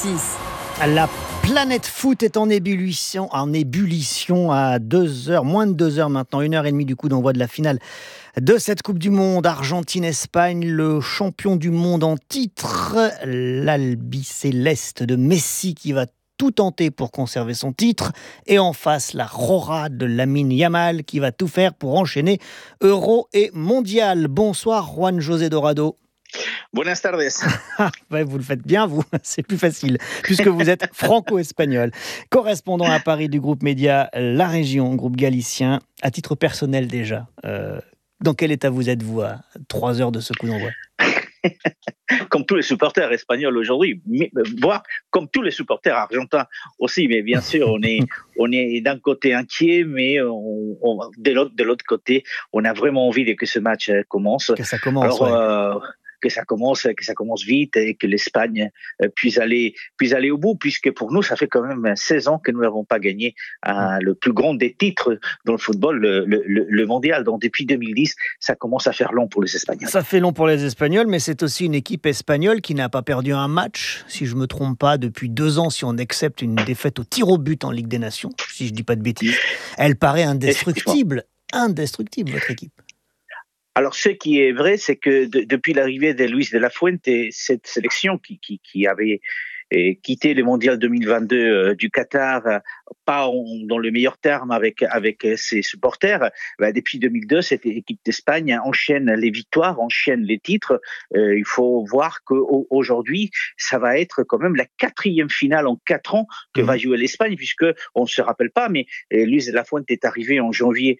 6. La planète foot est en ébullition à 2h, moins de 2h maintenant, 1h30 du coup d'envoi de la finale de cette Coupe du Monde. Argentine-Espagne, le champion du monde en titre, l'Albicéleste de Messi qui va tout tenter pour conserver son titre. Et en face, la Rora de Lamine Yamal qui va tout faire pour enchaîner Euro et Mondial. Bonsoir Juan José Dorado. Buenas tardes. Ouais, vous le faites bien, vous, c'est plus facile, puisque vous êtes franco-espagnol. Correspondant à Paris du groupe média La Région, groupe galicien. À titre personnel déjà, dans quel état vous êtes-vous à 3 heures de ce coup d'envoi ? Comme tous les supporters espagnols aujourd'hui, voire comme tous les supporters argentins aussi, mais bien sûr, on est d'un côté inquiet, mais de l'autre côté, on a vraiment envie que ce match commence. Que ça commence, que ça commence vite et que l'Espagne puisse aller au bout, puisque pour nous, ça fait quand même 16 ans que nous n'avons pas gagné le plus grand des titres dans le football, le mondial. Donc depuis 2010, ça commence à faire long pour les Espagnols. Ça fait long pour les Espagnols, mais c'est aussi une équipe espagnole qui n'a pas perdu un match, si je ne me trompe pas, depuis 2 ans, si on accepte une défaite au tir au but en Ligue des Nations, si je ne dis pas de bêtises. Elle paraît indestructible, votre équipe. Alors, ce qui est vrai, c'est que depuis l'arrivée de Luis de la Fuente, cette sélection qui avait quitté le mondial 2022 du Qatar, pas dans le meilleur terme avec ses supporters, depuis 2002, cette équipe d'Espagne enchaîne les victoires, enchaîne les titres. Il faut voir qu'aujourd'hui, ça va être quand même la 4e finale en 4 ans que va jouer l'Espagne, puisque on ne se rappelle pas, mais Luis de la Fuente est arrivé en janvier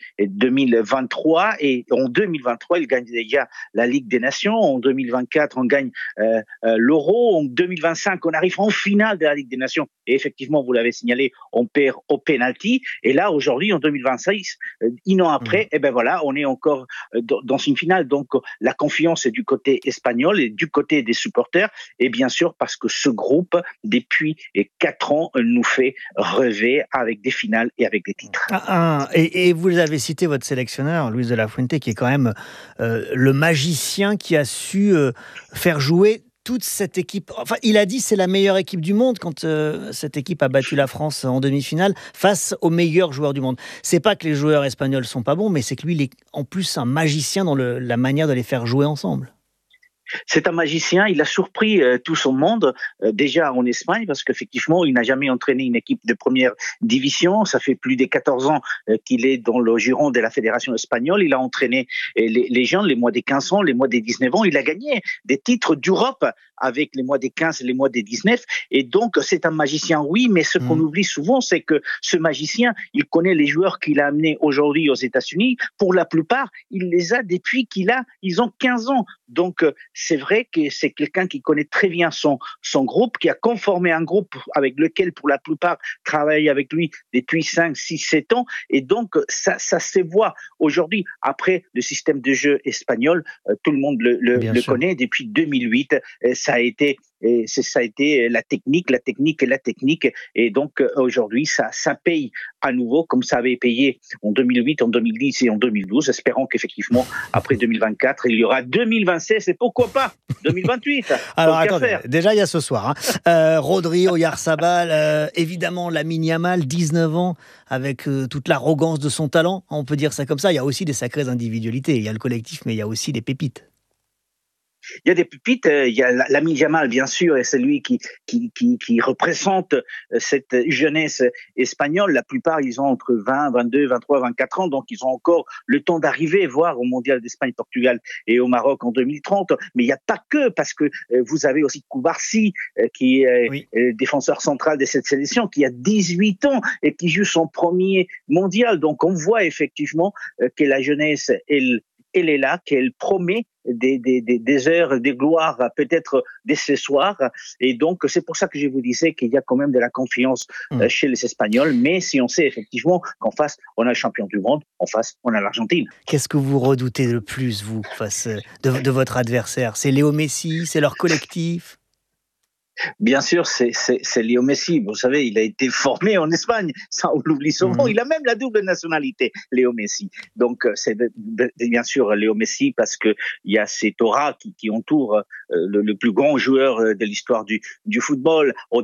2023 et en 2023, il gagne déjà la Ligue des Nations. En 2024, on gagne l'Euro. En 2025, on arrive en finale de la Ligue des Nations. Et effectivement, vous l'avez signalé, on perd au penalty. Et là, aujourd'hui, en 2026, 1 an après, on est encore dans une finale. Donc, la confiance est du côté espagnol et du côté des supporters. Et bien sûr, parce que ce groupe, depuis 4 ans, nous fait rêver avec des finales et avec des titres. Et vous avez cité votre sélectionneur, Luis de la Fuente, qui est quand même le magicien qui a su faire jouer toute cette équipe. Enfin, il a dit c'est la meilleure équipe du monde quand cette équipe a battu la France en demi-finale face aux meilleurs joueurs du monde. C'est pas que les joueurs espagnols sont pas bons, mais c'est que lui, il est en plus un magicien dans la manière de les faire jouer ensemble. C'est un magicien, il a surpris tout son monde, déjà en Espagne, parce qu'effectivement, il n'a jamais entraîné une équipe de première division. Ça fait plus de 14 ans qu'il est dans le giron de la Fédération espagnole. Il a entraîné les jeunes, les moins des 15 ans, les moins des 19 ans. Il a gagné des titres d'Europe avec les mois des 15 et les mois des 19. Et donc, c'est un magicien, oui, mais ce qu'on oublie souvent, c'est que ce magicien, il connaît les joueurs qu'il a amenés aujourd'hui aux États-Unis. Pour la plupart, il les a depuis ils ont 15 ans. Donc, c'est vrai que c'est quelqu'un qui connaît très bien son groupe, qui a conformé un groupe avec lequel, pour la plupart, travaille avec lui depuis 5, 6, 7 ans. Et donc, ça se voit aujourd'hui. Après, le système de jeu espagnol, tout le monde le connaît depuis 2008. Ça a été la technique. Et donc, aujourd'hui, ça paye à nouveau, comme ça avait payé en 2008, en 2010 et en 2012. Espérons qu'effectivement, après 2024, il y aura 2026 et pourquoi pas 2028. Alors, attendez, déjà, il y a ce soir. Rodri, Oyarzabal, évidemment, Lamine Yamal, 19 ans, avec toute l'arrogance de son talent. On peut dire ça comme ça. Il y a aussi des sacrées individualités. Il y a le collectif, mais il y a aussi des pépites. Il y a des pépites, il y a Lamine Yamal, bien sûr, et c'est lui qui représente cette jeunesse espagnole. La plupart, ils ont entre 20, 22, 23, 24 ans, donc ils ont encore le temps d'arriver, voire au Mondial d'Espagne, Portugal et au Maroc en 2030. Mais il n'y a pas que, parce que vous avez aussi Koubarsi, qui est défenseur central de cette sélection, qui a 18 ans et qui joue son premier mondial. Donc on voit effectivement que la jeunesse, elle est là, qu'elle promet des heures de gloire peut-être dès ce soir. Et donc, c'est pour ça que je vous disais qu'il y a quand même de la confiance chez les Espagnols. Mais si on sait effectivement qu'en face, on a le champion du monde, en face, on a l'Argentine. Qu'est-ce que vous redoutez le plus, vous, face de votre adversaire ? C'est Léo Messi ? C'est leur collectif ? Bien sûr, c'est Léo Messi. Vous savez, il a été formé en Espagne. Ça, on l'oublie souvent. Il a même la double nationalité, Léo Messi. Donc, c'est bien sûr Léo Messi parce que il y a cette aura qui entoure le plus grand joueur de l'histoire du football.